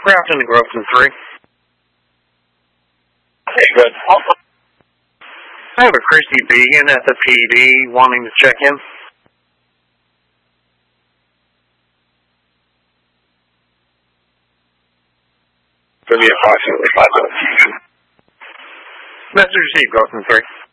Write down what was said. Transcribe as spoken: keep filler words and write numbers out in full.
Crafton to Grofton three. Okay, good. I have a Christy Began at the P D wanting to check in. It's going to be approximately five minutes. Message received, Grofton three.